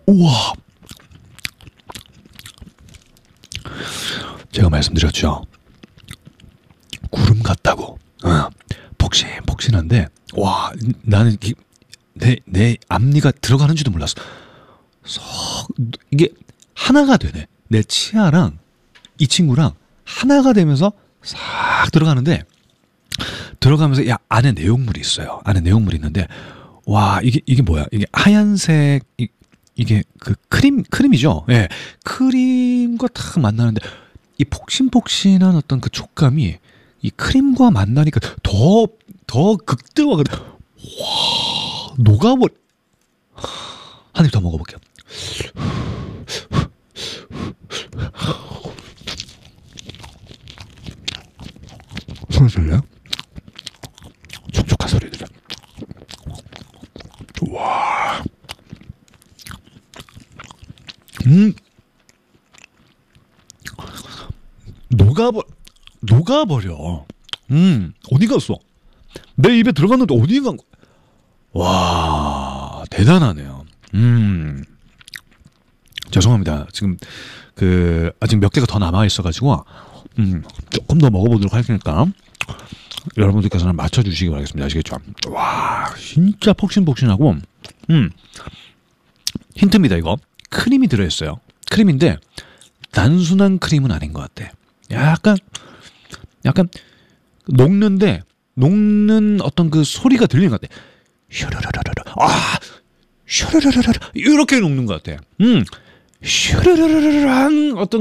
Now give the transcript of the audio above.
우와. 제가 말씀드렸죠. 구름 같다고. 폭신폭신한데, 와, 나는 내 앞니가 들어가는지도 몰랐어. 이게 하나가 되네. 내 치아랑 이 친구랑 하나가 되면서 싹 들어가는데, 들어가면서 안에 내용물이 있어요. 안에 내용물이 있는데, 와, 이게 뭐야? 이게 하얀색, 이게 그 크림이죠. 예. 크림과 딱 만나는데, 이 폭신폭신한 어떤 그 촉감이 이 크림과 만나니까 더 극대화가 돼. 와, 녹아버려. 한 입 더 먹어볼게요. 소리 들려요? 촉촉한 소리 들려. 와. 녹아버려. 어디 갔어? 내 입에 들어갔는데 어디 간 거야? 와, 대단하네요. 죄송합니다. 지금 아직 몇 개가 더 남아 있어가지고 조금 더 먹어보도록 할 테니까 여러분들께서는 맞춰주시기 바라겠습니다. 아시겠죠? 와, 진짜 폭신폭신하고. 힌트입니다. 이거 크림이 들어있어요. 크림인데 단순한 크림은 아닌 것 같아. 약간 녹는 어떤 그 소리가 들리는 것 같아. 슈르르르르. 슈르르르르. 이렇게 녹는 것 같아. 슈르르르르 한 어떤